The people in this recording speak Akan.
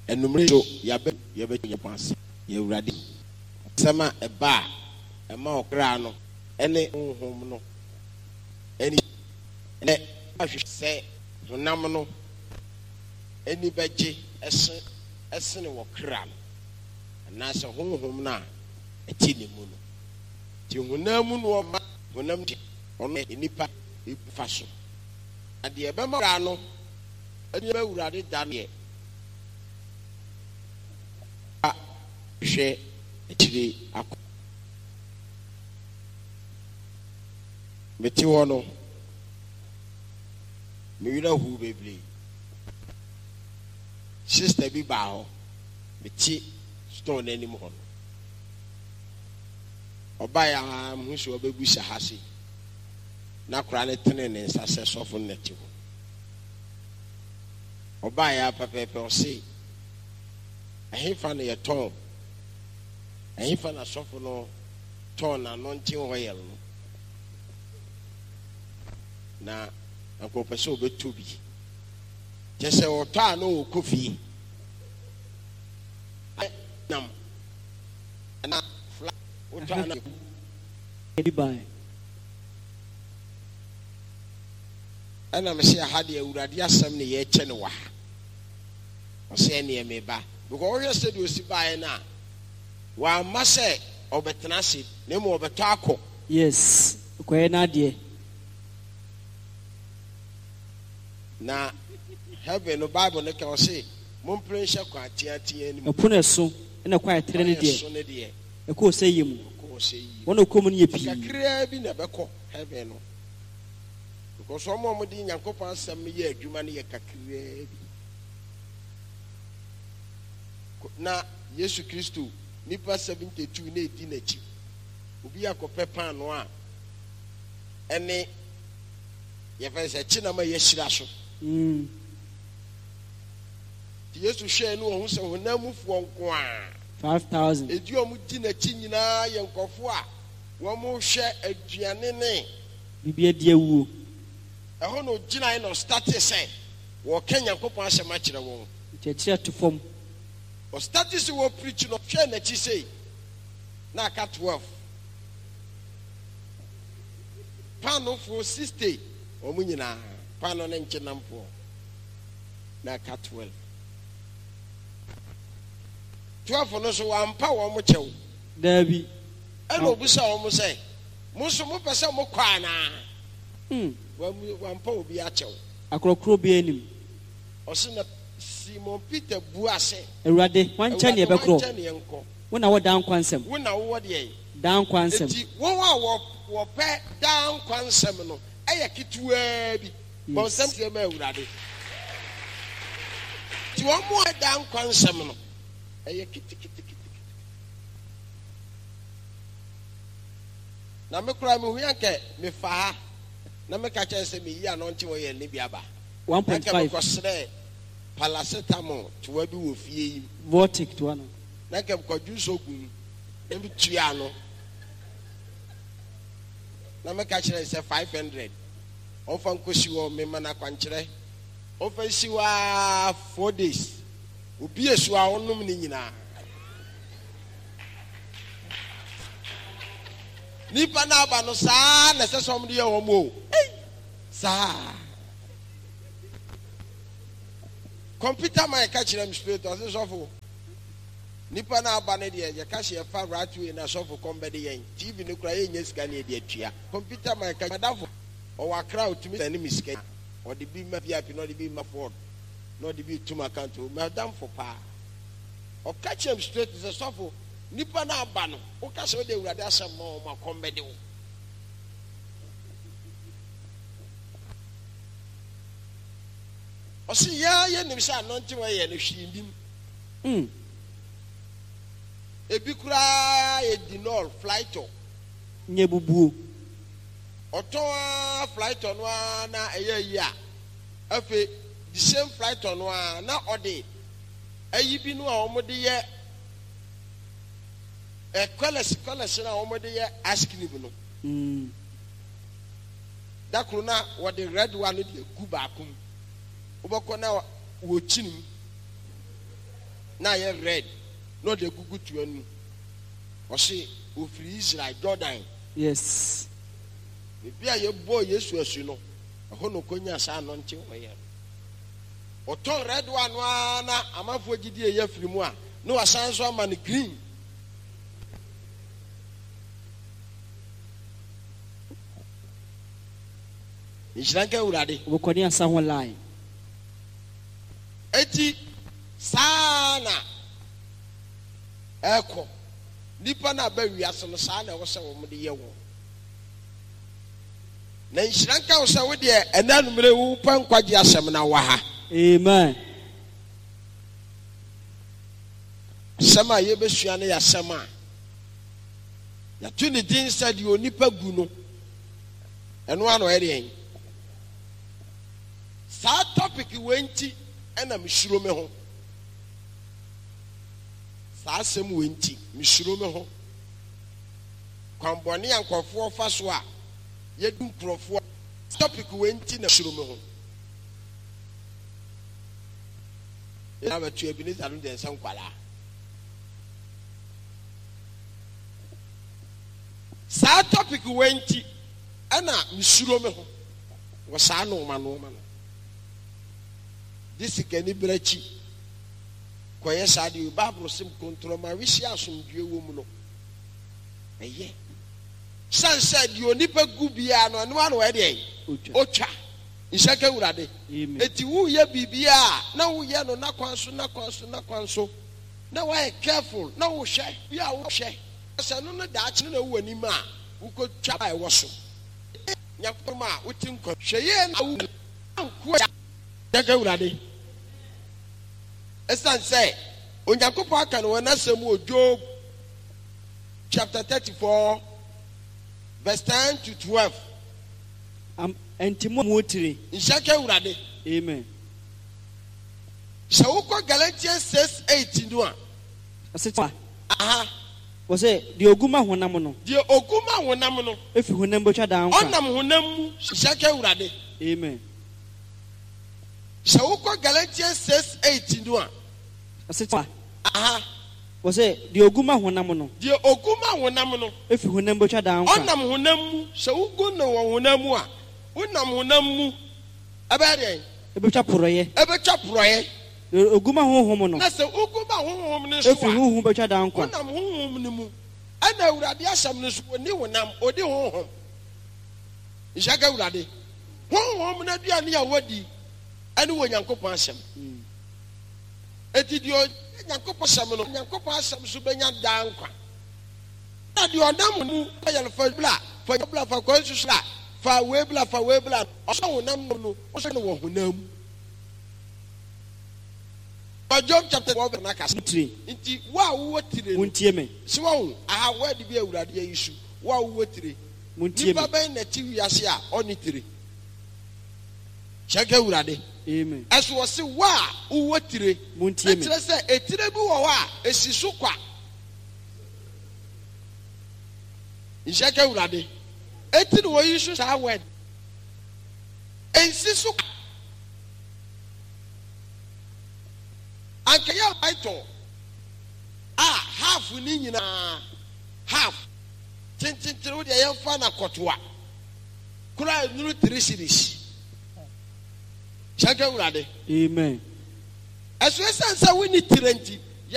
enumere so yabe nyapanse ye urade sama eba ema okra no ene honhom no eni ne ahwese honam no eni beje esene wo kra no na se honhom na eti ne mu no ti honam no ma honam di ono enipa ebufa so ade ebe ma kra no eni be urade da ne hwe etiri akọ meti wono me wira hu bebre sister bi ba ho meti stone anim ho oba ya mu so obebu sahase na kura ne tene ne nsase sofo neti ho oba ya papepe o se ahefa ne yeton ahefa na sofo no ton na no ntin hoyel no na akopese obetubi jese ota no kofi nam na fla ota na edibai ana me se ahade awurade asem ne ye che ne wa o se ne me ba because we said we si ba na wa ma se obetena se ne mo obeto akọ yes ko na de na heaven no Bible ne ka say mon pressure kwa tiatia ni opuna so na kwa tere ne de e ko say yemu wona ko mu ne yepi kakra bi na beko heaven no because omo di Nyankopon asem ye adwuma ne ye kakra bi na Yesu Kristo nipa 72 na edi na chi obi akope pan no a ene ye fa se chi na ma ye hyira so Yesu hwe no ho se honamufo nko a 5000 edi omu di na chi nyina ye nkofo a wo mo hwe aduane ne bibia di awuo eho no gina no start say wo Kenya Nyankopon asema kire wo chechire to form o start say wo preach no hwe na chi say na aka 12 pano for 60 omu nyina pano ne nkenamfo na aka 12 no so wampa wo mo chew dabi eno obusa wo mo say mo so mo pese mo kwa na wampa obi a chew akrokro bi anim o se na Simon Peter buase ewurade wancha ne ebekro wona wo dan kwansem wona wo de dan kwansem enti won a wo pe dan kwansem no eye kituwa bi bonsem tie ma ewurade ti wo mo dan kwansem no eye kitikiti na me kura me hu yanke me fa na me ka chense me yi anonti wo ye ne biaba 1.5 ko sre paracetamol to wa bi wo fie yi vortic to one na ke ko juice ogun na bi tua no na me ka chere se 500 on fa nkosi wo me mana kwanchere on fa si wa 4 days obi esu a onum ni nyina nipa na aba no saa na se som de ye wo mo saa computer man catch them spirit as sofo nipa na aba ne de ye catch ye fa right way na sofo kombe de yen tv ne kura ye nya sika ne de atua computer man catch madafo o wa crowd to me send me sika o de bi ma vip no de bi ma ford no de bi tuma account o madam for pa o catch them straight as sofo nipa na aba no o catch o de urade asem o ma kombe de o o si ya ye nim sha anonti wa ye no hwindim ebi kura e dinol flight o nye bubuo oto flight no na eye yi a afi the same flight no na ode ayi bi no a omo de ye e college na omo de ye ice cream no da kru na wo de red one de gu ba akum ubako na wo chinim na ye red no de gugu tu anu o se ofiri Israel Jordan yes bia ye boy Yesu asu no ho no konya sa no nche ho ye o ton red one na amafo gidi ye firi mu a no asan so ama no green Ishranke urade obokoni asa ho line eti sana eko nipa na ba wiase no sana wo se wo mo de ye wo na ishranka wo se wo de enanumre wo pankwaje asem na wa ha amen sama ye besua na ya sama ya tuni din said yo nipa gu no eno ano ere sa topic wenti ena misuro me ho sa asem wenti misuro me ho kwambone yankofo fa so a yedu nkrofo topic wenti na misuro me ho ya ba tu ebini anu de nsan kwala sa topic wenti ena misuro me ho wo sa no ma this keni brachi koye sadi Bible sim control ma wishi asomdue wo mu no eye san said you nipa gubia no no e de otwa ishake urade eti wu ye bibia na wu ye no na kwanso na why careful na wo hwe bia wo hwe ase no da chi na wu anim a wo ko twa e wo so nyakoma wutim ko hwe ye na wu anko ishake urade Esan say, Onyankopon aka no na asem o Job chapter 34 verse 10 to 12. Entimo motire. Nshake urade. Amen. Shawuko Galatians 6:8 no a. Aseta. Aha. Wose de oguma honam no. De oguma honam no. Efi honam botwa dan kwa. Onam honam mu nshake urade. Amen. Shawuko Galatians 6:8 no a. Aseta. Aha. Wose de oguma honam no. De oguma honam no. Efi honam botwa dan kwa. Onam honam mu shawugo no honam mu a. Onam honam mu abade. Ebetwa poroye. Oguma honhom no. Na se oguma honhom ne so. Efi honhom botwa dan kwa. Onam honhom ne mu. Ana urade asam ne so ni honam odi honhom. Ishaga urade. Honhom na bia ne ya wadi. Ani wo Nyankopon asam. Eti dio Nyankopon asam no. Nyankopon asam so benya dan kwa. Na dio onam mu ayal fa bla fa ko so sra. Fa webla oso honam no oso no wo honam. Job chapter 1 verse 9. Inti wa wo tire muntie me. Si wa wo aha wa de bi awurade yisu. Wa wo tire. Muntie me. Nipa ben na ti wiase a oni tire. Cheke awurade. Amen. As wo se wa wo tire. Muntie me. Tire se etire bi wo wa esi so kwa. Cheke awurade. Etire wo yisu sa word. Ensi so anke ya baito half ni nyina half tintin wo de ya fa na kotoa kura nuru 3 series shaka urade amen aso esansa we ni tirenti